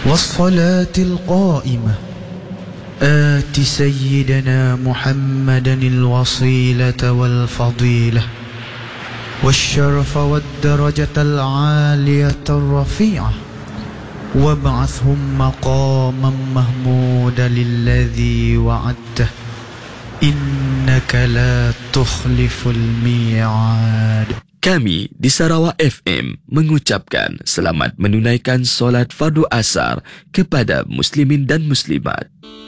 والصلاة القائمة آت سيدنا محمدا الوصيلة والفضيلة والشرف والدرجة العالية الرفيعة وابعثهم مقاما محمودا للذي وعدته إنك لا تخلف الميعاد. Kami di Sarawak FM mengucapkan selamat menunaikan solat fardu asar kepada muslimin dan muslimat.